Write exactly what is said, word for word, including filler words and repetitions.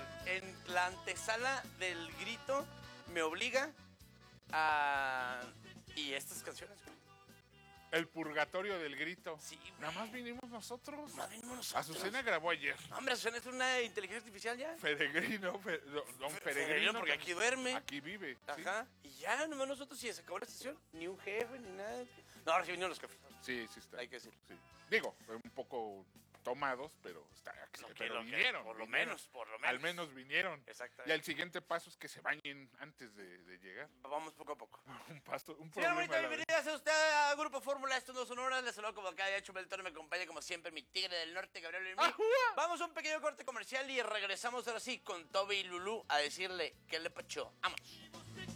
en la antesala del grito me obliga a... Y estas canciones, güey. El purgatorio del grito. Sí, güey. Nada más vinimos nosotros. Nada más vinimos nosotros. Azucena grabó ayer. Hombre, Azucena es una inteligencia artificial ya. Peregrino, fe, don, don Fe- Peregrino. Peregrino, porque aquí duerme. Aquí vive. Ajá. Y ya, nomás nosotros y se acabó la sesión. Ni un jefe, ni nada. No, ahora sí vinieron los jefes. Sí, sí, sí está. Hay que decirlo. Sí. Digo, un poco tomados, pero está Lo que- pero lo que- vinieron. por lo vinieron. menos, por lo menos. Al menos vinieron. Exactamente. Y el siguiente paso es que se bañen antes de, de llegar. Vamos poco a poco. Un paso, un Señora problema. bonita, a la vez. bienvenida sea usted a Grupo Fórmula. Esto no son horas. Les saludo como cada día. Hecho Beltrán me acompaña como siempre mi tigre del norte, Gabriel Lermí. ¡Ajúa! Vamos a un pequeño corte comercial y regresamos ahora sí con Toby y Lulú a decirle qué le pachó. Vamos.